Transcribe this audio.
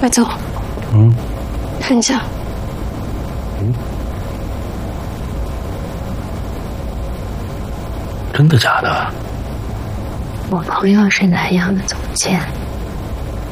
快走。看一下。 真的假的？ 我朋友是南阳的总监。